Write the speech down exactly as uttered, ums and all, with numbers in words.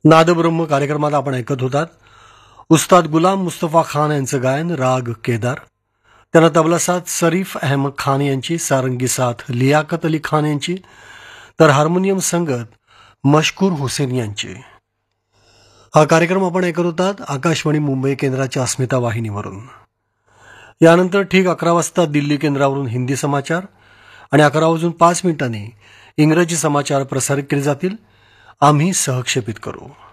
नादब्रह्म कार्यक्रमात आपण ऐकत होतात उस्ताद गुलाम मुस्तफा खान यांचं गायन राग केदार, त्यांना तबलासाथ सरीफ अहमद खान यांची, सारंगी साथ लियाकत अली खान यांची, तर हार्मोनियम संगत मशकूर हुसेन यांची. हा कार्यक्रम आपण ऐकत होतात आकाशवाणी मुंबई केंद्राच्या अस्मिता वाहिनीवरून. यानंतर ठीक अकरा वाजता दिल्ली केंद्रावरून हिंदी समाचार आणि अकरा वाजून पाच मिनिटांनी इंग्रजी समाचार प्रसारित केले जातील. आम्ही सहक्षेपित करू.